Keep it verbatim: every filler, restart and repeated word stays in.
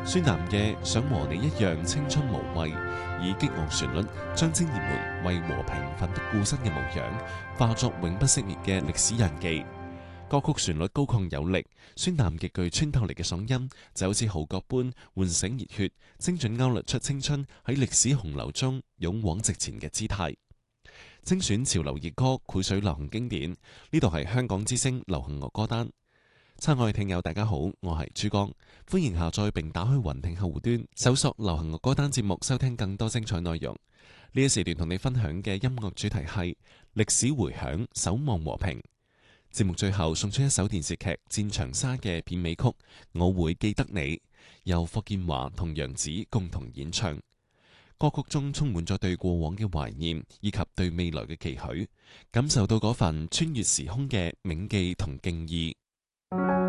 孫楠嘅想和你一樣青春無畏，以激昂旋律將青年們為和平奮不顧身嘅模樣化作永不熄滅嘅歷史印記。歌曲旋律高亢有力，孫楠極具穿透力嘅嗓音就好似號角般喚醒熱血，精準勾勒出青春喺歷史洪流中勇往直前嘅姿態。精選潮流熱歌，膾水流行經典，呢度係香港之聲流行樂歌單。親愛聽友大家好，我係珠江，歡迎下載並打開雲聽客戶端，搜索流行樂歌單節目，收聽更多精彩內容。呢一時段同你分享嘅音樂主題係歷史回響，守望和平。節目最後送出一首電視劇《戰長沙》嘅片尾曲《我會記得你》，由霍建華同楊紫共同演唱。歌曲中充滿咗對過往嘅懷念，以及對未來嘅期許，感受到嗰份穿越時空嘅銘記同敬意。